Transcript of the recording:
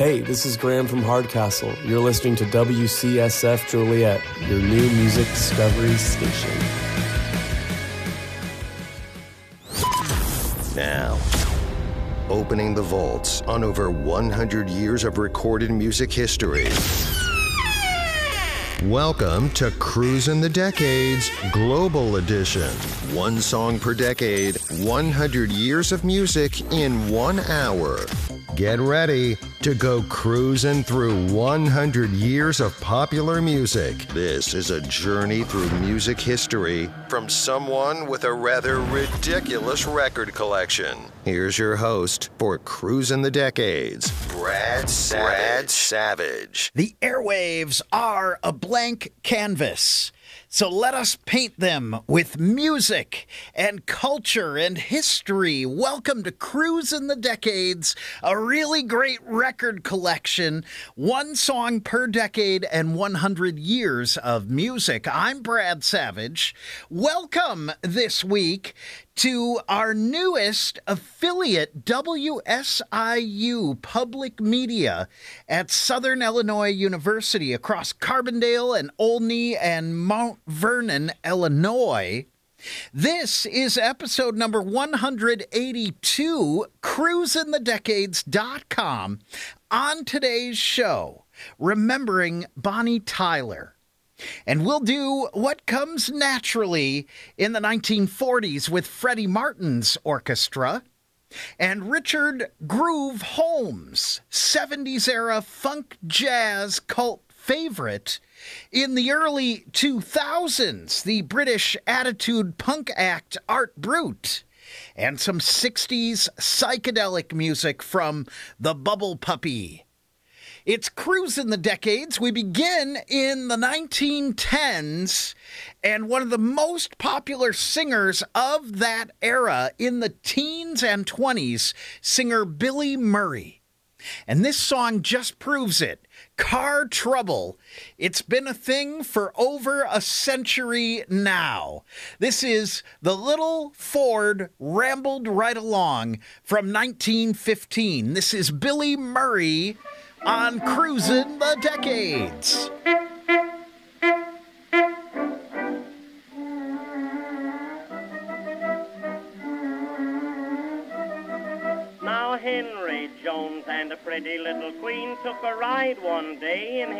Hey, this is Graham from Hardcastle. You're listening to WCSF Joliet, your new music discovery station. Now, opening the vaults on over 100 years of recorded music history. Welcome to Cruisin' the Decades Global Edition. One song per decade, 100 years of music in 1 hour. Get ready to go cruising through 100 years of popular music. This is a journey through music history from someone with a rather ridiculous record collection. Here's your host for Cruisin' the Decades, Brad Savage. The airwaves are a blank canvas. So let us paint them with music and culture and history. Welcome to Cruisin' the Decades, a really great record collection, one song per decade and 100 years of music. I'm Brad Savage. Welcome this week to our newest affiliate, WSIU Public Media at Southern Illinois University across Carbondale and Olney and Mount Vernon, Illinois. This is episode number 182, cruisinthedecades.com. On today's show, remembering Bonnie Tyler. And we'll do what comes naturally in the 1940s with Freddie Martin's orchestra and Richard Groove Holmes, 70s-era funk jazz cult favorite. In the early 2000s, the British attitude punk act Art Brut, and some 60s psychedelic music from the Bubble Puppy. It's Cruisin' the Decades. We begin in the 1910s, and one of the most popular singers of that era in the teens and 20s, singer Billy Murray. And this song just proves it. Car Trouble. It's been a thing for over a century now. This is The Little Ford Rambled Right Along from 1915. This is Billy Murray on Cruisin' the Decades. Now Henry Jones and a pretty little queen took a ride one day in